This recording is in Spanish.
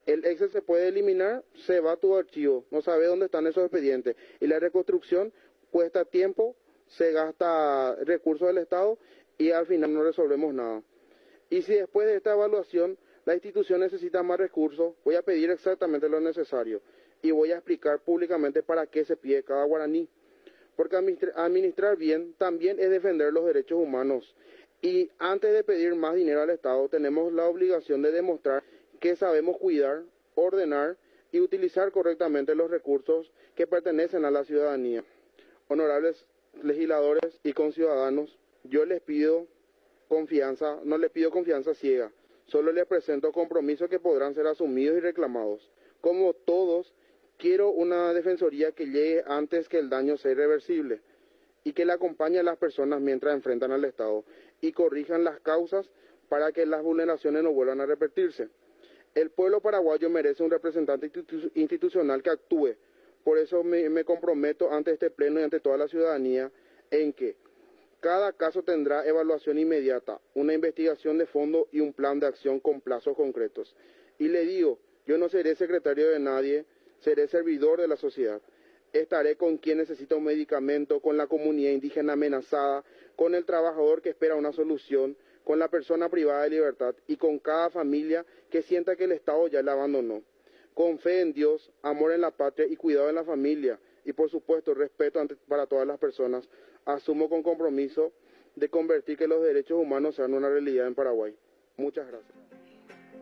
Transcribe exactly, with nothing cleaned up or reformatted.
El Excel se puede eliminar, se va a tu archivo, no sabes dónde están esos expedientes. Y la reconstrucción cuesta tiempo, se gasta recursos del Estado y al final no resolvemos nada. Y si después de esta evaluación la institución necesita más recursos, voy a pedir exactamente lo necesario y voy a explicar públicamente para qué se pide cada guaraní. Porque administrar bien también es defender los derechos humanos. Y antes de pedir más dinero al Estado, tenemos la obligación de demostrar que sabemos cuidar, ordenar y utilizar correctamente los recursos que pertenecen a la ciudadanía. Honorables legisladores y conciudadanos, yo les pido confianza, no les pido confianza ciega, solo les presento compromisos que podrán ser asumidos y reclamados. Como todos, quiero una defensoría que llegue antes que el daño sea irreversible y que le acompañe a las personas mientras enfrentan al Estado y corrijan las causas para que las vulneraciones no vuelvan a repetirse. El pueblo paraguayo merece un representante institu institucional que actúe. Por eso me, me comprometo ante este pleno y ante toda la ciudadanía en que cada caso tendrá evaluación inmediata, una investigación de fondo y un plan de acción con plazos concretos. Y le digo, yo no seré secretario de nadie, seré servidor de la sociedad. Estaré con quien necesita un medicamento, con la comunidad indígena amenazada, con el trabajador que espera una solución, con la persona privada de libertad y con cada familia que sienta que el Estado ya la abandonó. Con fe en Dios, amor en la patria y cuidado en la familia y por supuesto respeto ante, para todas las personas, asumo con compromiso de convertir que los derechos humanos sean una realidad en Paraguay. Muchas gracias.